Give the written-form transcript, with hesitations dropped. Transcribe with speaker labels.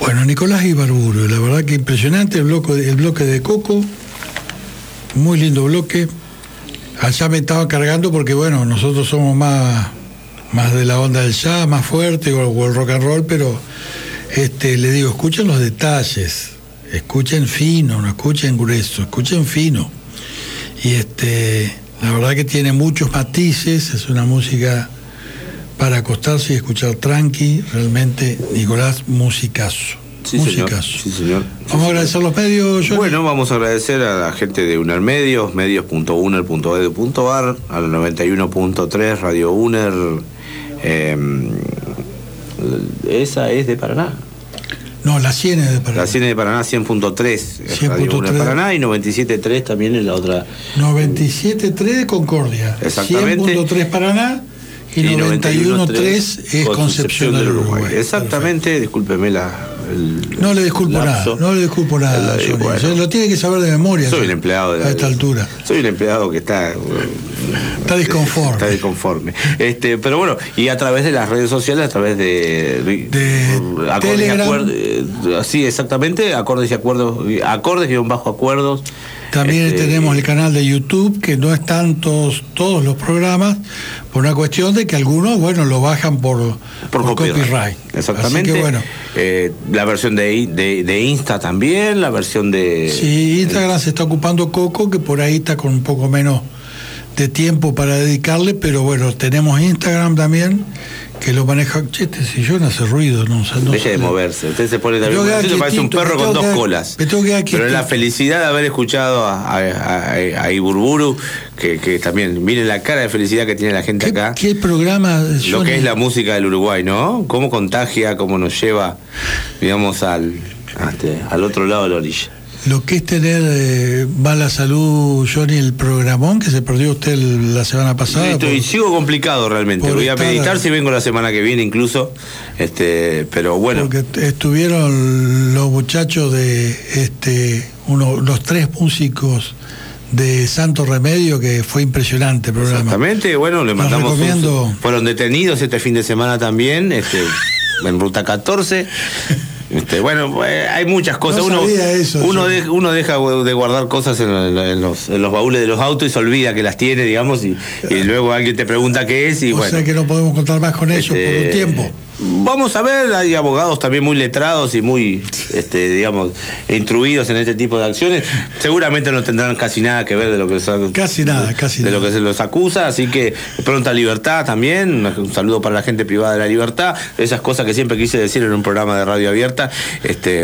Speaker 1: Bueno, Nicolás Ibarburu, la verdad que impresionante el bloque de Coco, muy lindo bloque. Allá me estaba cargando porque, bueno, nosotros somos más de la onda del jazz, más fuerte, o el rock and roll, pero le digo, escuchen los detalles, escuchen fino, no escuchen grueso, escuchen fino. Y la verdad que tiene muchos matices, es una música para acostarse y escuchar tranqui, realmente, Nicolás, musicazo.
Speaker 2: Sí,
Speaker 1: musicazo.
Speaker 2: Señor. Sí, señor.
Speaker 1: Vamos a agradecer los medios, Johnny.
Speaker 2: Bueno, vamos a agradecer a la gente de Uner Medios, medios.uner.edu.ar, al 91.3 Radio Uner. Esa es de Paraná.
Speaker 1: No, la 100 es de Paraná.
Speaker 2: La 100 de Paraná, 100.3 Radio Uner Paraná, y 97.3 también es la otra.
Speaker 1: 97.3 de Concordia.
Speaker 2: Exactamente.
Speaker 1: 100.3 Paraná. Y 91.3 es Concepción del Uruguay.
Speaker 2: Exactamente, perfecto. Discúlpeme
Speaker 1: no le disculpo nada, Johnny. Bueno, lo tiene que saber de memoria.
Speaker 2: Soy un empleado
Speaker 1: a esta altura.
Speaker 2: Soy un empleado que está
Speaker 1: disconforme.
Speaker 2: Está disconforme. Pero bueno, y a través de las redes sociales, a través de acordes y acuerdos. Sí, exactamente, acordes y acuerdos, acordes-acuerdos.
Speaker 1: También tenemos el canal de YouTube, que no están todos los programas, por una cuestión de que algunos, bueno, lo bajan por copyright.
Speaker 2: Exactamente.
Speaker 1: Así que, bueno.
Speaker 2: La versión de Insta también, la versión de...
Speaker 1: Sí, Instagram se está ocupando Coco, que por ahí está con un poco menos de tiempo para dedicarle, pero bueno, tenemos Instagram también, que lo maneja. Che, este sillón hace ruido, no
Speaker 2: deje de moverse. Usted se pone también. Parece un perro con dos colas. Pero es la felicidad de haber escuchado a Ibarburu, que también, miren la cara de felicidad que tiene la gente acá.
Speaker 1: ¿Qué programa?
Speaker 2: Lo que es la música del Uruguay, ¿no? Cómo contagia, cómo nos lleva, digamos, al otro lado de la orilla.
Speaker 1: Lo que es tener mala salud, Johnny, el programón que se perdió usted la semana pasada.
Speaker 2: Y sigo complicado realmente. Voy a meditar si vengo la semana que viene incluso. Pero bueno.
Speaker 1: Porque estuvieron los muchachos de los 3 músicos de Santo Remedio, que fue impresionante el programa.
Speaker 2: Exactamente, bueno, le mandamos fueron detenidos este fin de semana también, en Ruta 14. Bueno, hay muchas cosas. Uno deja de guardar cosas en los baúles de los autos y se olvida que las tiene, digamos, y luego alguien te pregunta qué es. O
Speaker 1: sea que no podemos contar más con ellos por un tiempo.
Speaker 2: Vamos a ver, hay abogados también muy letrados y muy, digamos, instruidos en este tipo de acciones. Seguramente no tendrán casi nada que ver de lo que lo que se los acusa, así que pronta libertad también. Un saludo para la gente privada de la libertad, esas cosas que siempre quise decir en un programa de radio abierta.